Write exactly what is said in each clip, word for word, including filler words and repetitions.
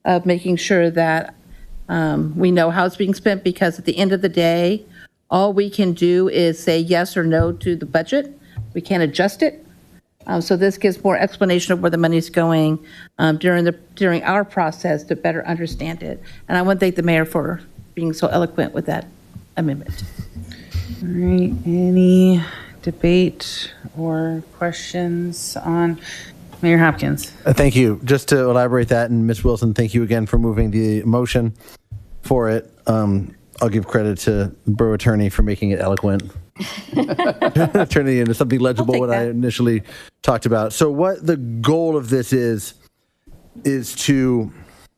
of making sure that um, we know how it's being spent, because at the end of the day, all we can do is say yes or no to the budget. We can't adjust it. Um, so this gives more explanation of where the money's going um, during the during our process to better understand it. And I want to thank the mayor for being so eloquent with that amendment. All right, any debate or questions on Mayor Hopkins? Uh, thank you. Just to elaborate that, and Miz Wilson, thank you again for moving the motion for it. Um, I'll give credit to the borough attorney for making it eloquent. Turning it into something legible what that. I initially talked about. So what the goal of this is, is to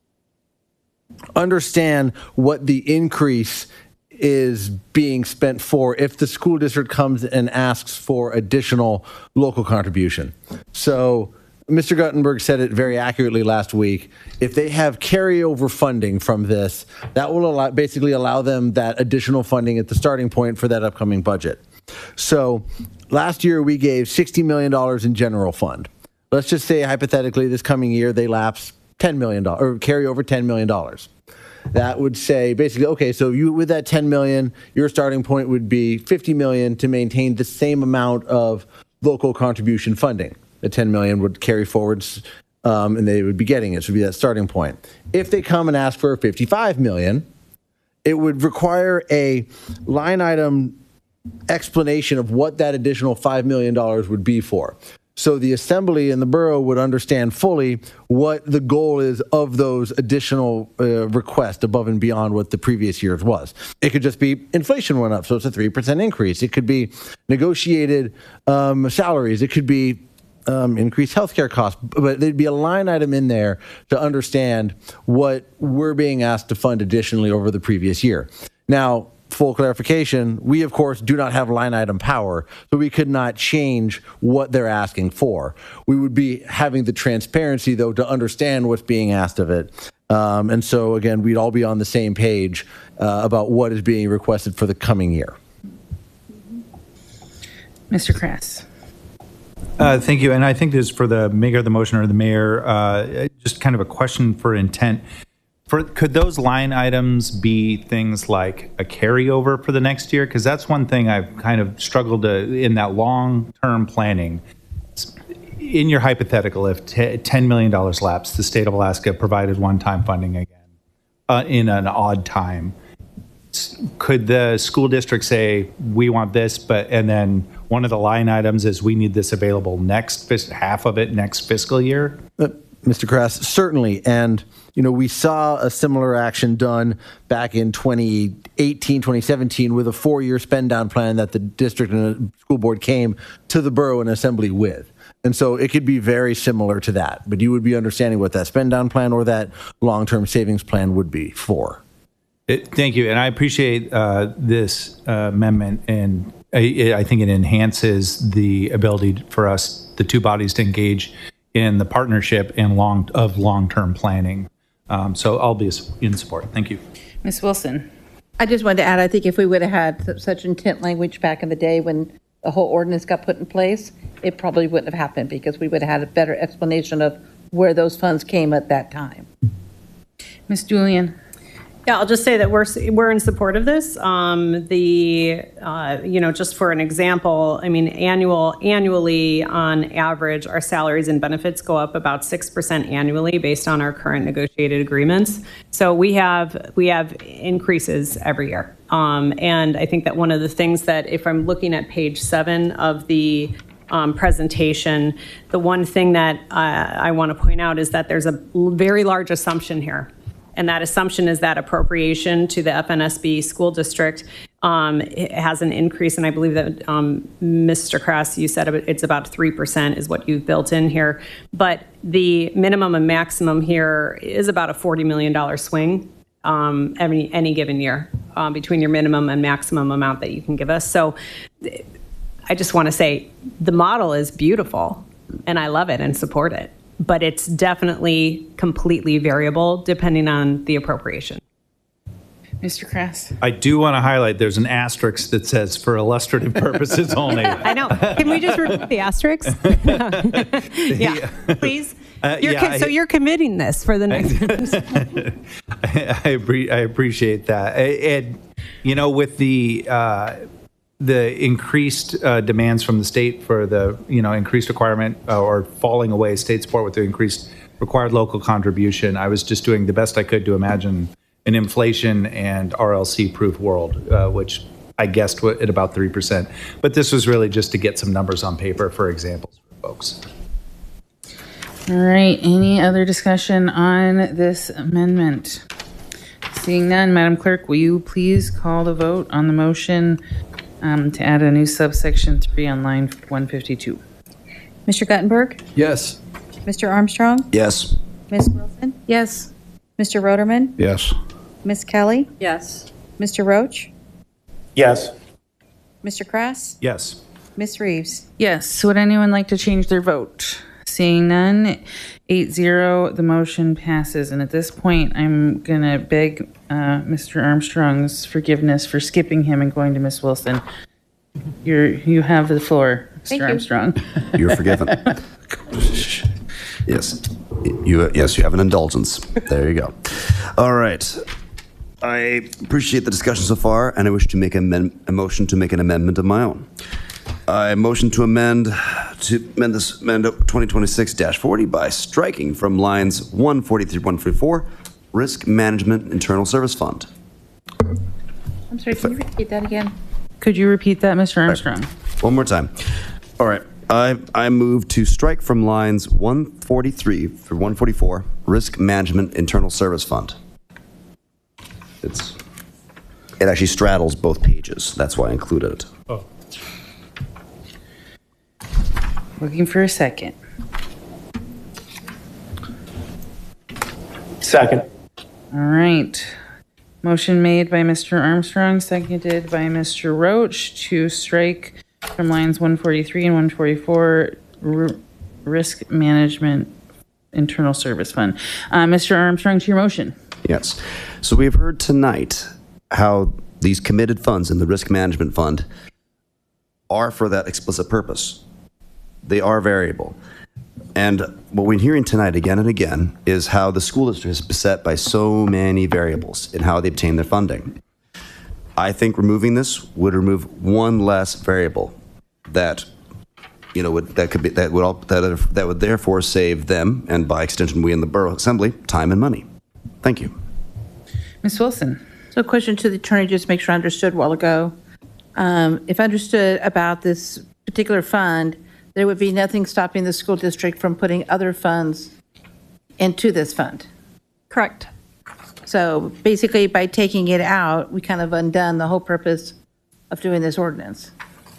understand what the increase is being spent for if the school district comes and asks for additional local contribution. So Mister Guttenberg said it very accurately last week. If they have carryover funding from this, that will allow, basically allow them that additional funding at the starting point for that upcoming budget. So last year we gave sixty million dollars in general fund. Let's just say hypothetically this coming year they lapse ten million dollars or carry over ten million dollars. That would say basically, okay, so you with that ten million dollars, your starting point would be fifty million dollars to maintain the same amount of local contribution funding. The ten million dollars would carry forwards um, and they would be getting it. So it would be that starting point. If they come and ask for fifty-five million dollars, it would require a line item explanation of what that additional five million dollars would be for. So the assembly and the borough would understand fully what the goal is of those additional uh, requests above and beyond what the previous year's was. It could just be inflation went up, so it's a three percent increase. It could be negotiated um, salaries. It could be um, increased healthcare costs. But there'd be a line item in there to understand what we're being asked to fund additionally over the previous year. Now, full clarification, we of course do not have line item power, so we could not change what they're asking for. We would be having the transparency though to understand what's being asked of it. Um, and so again, we'd all be on the same page uh, about what is being requested for the coming year. Mister Kress. Uh, thank you. And I think this is for the maker of the motion or the mayor, uh, just kind of a question for intent. For, could those line items be things like a carryover for the next year? Because that's one thing I've kind of struggled to in that long-term planning. In your hypothetical, if ten million dollars lapsed, the state of Alaska provided one-time funding again uh, in an odd time. Could the school district say, we want this, but and then one of the line items is we need this available next, half of it next fiscal year? Uh, Mister Kress, certainly. And you know, we saw a similar action done back in twenty eighteen, twenty seventeen with a four-year spend down plan that the district and the school board came to the borough and assembly with. And so it could be very similar to that, but you would be understanding what that spend down plan or that long-term savings plan would be for. It, thank you. And I appreciate uh, this uh, amendment. And I, I think it enhances the ability for us, the two bodies, to engage in the partnership and long of long-term planning. Um, so I'll be in support. Thank you. Miz Wilson. I just wanted to add, I think if we would have had such intent language back in the day when the whole ordinance got put in place, it probably wouldn't have happened because we would have had a better explanation of where those funds came at that time. Miz Julian. Yeah, I'll just say that we're we're in support of this. Um, the uh, you know, just for an example, I mean, annual annually on average, our salaries and benefits go up about six percent annually based on our current negotiated agreements. So we have we have increases every year. Um, and I think that one of the things that, if I'm looking at page seven of the Um, presentation, the one thing that uh, I want to point out is that there's a very large assumption here. And that assumption is that appropriation to the F N S B school district um, it has an increase. And I believe that um, Mister Kress, you said it's about three percent is what you've built in here. But the minimum and maximum here is about a forty million dollars swing um, any, any given year um, between your minimum and maximum amount that you can give us. So I just want to say the model is beautiful and I love it and support it, but it's definitely completely variable depending on the appropriation. Mister Kress. I do want to highlight there's an asterisk that says for illustrative purposes only. I know. Can we just remove the asterisk? Yeah, please. Uh, You're yeah, co- so I- you're committing this for the next. I, appre- I appreciate that. And, you know, with the uh, the increased uh, demands from the state for the, you know, increased requirement uh, or falling away state support with the increased required local contribution, I was just doing the best I could to imagine an inflation and R L C-proof world, uh, which I guessed at about three percent. But this was really just to get some numbers on paper for examples for folks. All right, any other discussion on this amendment? Seeing none, Madam Clerk, will you please call the vote on the motion um, to add a new subsection three on line one fifty-two? Mister Guttenberg? Yes. Mister Armstrong? Yes. Miz Wilson? Yes. Mister Roderman? Yes. Miz Kelly? Yes. Mister Roach? Yes. Mister Krass? Yes. Miz Reeves? Yes, would anyone like to change their vote? Seeing none, eight zero, the motion passes. And at this point, I'm going to beg uh, Mister Armstrong's forgiveness for skipping him and going to Miz Wilson. You're, you have the floor, Thank Mister you. Armstrong. You're forgiven. Yes. You, yes, you have an indulgence. There you go. All right. I appreciate the discussion so far, and I wish to make a, men- a motion to make an amendment of my own. I motion to amend to amend this amend twenty twenty-six dash forty by striking from lines one forty-three, one forty-four, Risk Management Internal Service Fund. I'm sorry, can you repeat that again? Could you repeat that, Mister Armstrong? One more time. All right. I, I move to strike from lines one forty-three for one forty-four, Risk Management Internal Service Fund. It's It actually straddles both pages. That's why I included it. Oh. Looking for a second. Second. All right. Motion made by Mister Armstrong, seconded by Mister Roach to strike from lines one forty-three and one forty-four, R- Risk Management Internal Service Fund. Uh, Mister Armstrong, to your motion. Yes. So we have heard tonight how these committed funds in the Risk Management Fund are for that explicit purpose. They are variable. And what we're hearing tonight again and again is how the school district is beset by so many variables in how they obtain their funding. I think removing this would remove one less variable that, you know, would, that could be that would all, that that would therefore save them, and by extension we in the Borough Assembly, time and money. Thank you. Miz Wilson. So a question to the attorney, just to make sure I understood a while ago. Um, if I understood about this particular fund, there would be nothing stopping the school district from putting other funds into this fund. Correct. So basically, by taking it out, we kind of undone the whole purpose of doing this ordinance.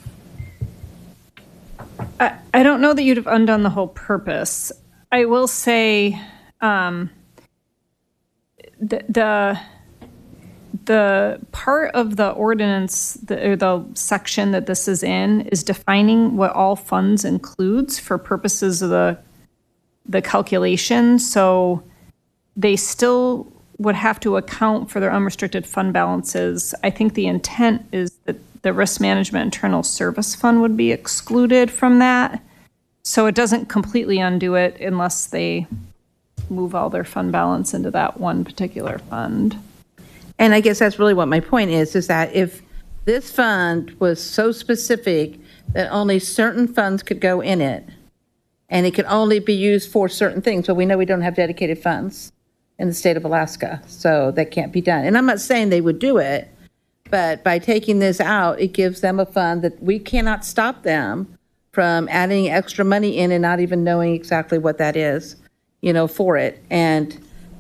I, I don't know that you'd have undone the whole purpose. I will say, um, the, the, the part of the ordinance, the, or the section that this is in, is defining what all funds includes for purposes of the, the calculation. So they still would have to account for their unrestricted fund balances. I think the intent is that the Risk Management Internal Service Fund would be excluded from that. So it doesn't completely undo it unless they move all their fund balance into that one particular fund. And I guess that's really what my point is, is that if this fund was so specific that only certain funds could go in it, and it could only be used for certain things, well, we know we don't have dedicated funds in the state of Alaska, so that can't be done. And I'm not saying they would do it, but by taking this out, it gives them a fund that we cannot stop them from adding extra money in and not even knowing exactly what that is, you know, for it. And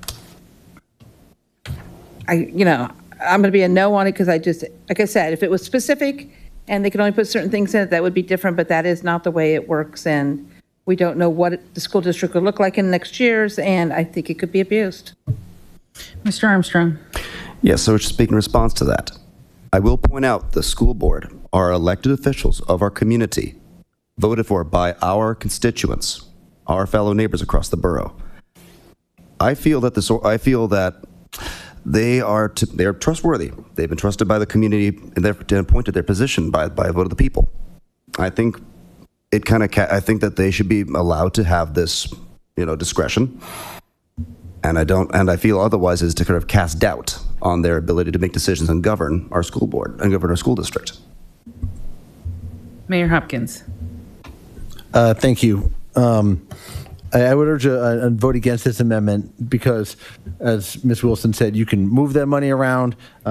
I, you know, I'm going to be a no on it because I just, like I said, if it was specific and they could only put certain things in it, that would be different, but that is not the way it works. And we don't know what it, the school district will look like in the next years, and I think it could be abused. Mister Armstrong. Yes, so to speak in response to that, I will point out the school board are elected officials of our community, voted for by our constituents, our fellow neighbors across the borough. I feel that this, I feel that they are to, they are trustworthy. They've been trusted by the community and they're appointed their position by by a vote of the people. I think it kind of ca- I think that they should be allowed to have this, you you know, discretion. And I don't, and I feel otherwise is to kind of cast doubt on their ability to make decisions and govern our school board and govern our school district. Mayor Hopkins. Uh, thank you. Um, I, I would urge a, a vote against this amendment because, as Miz Wilson said, you can move that money around.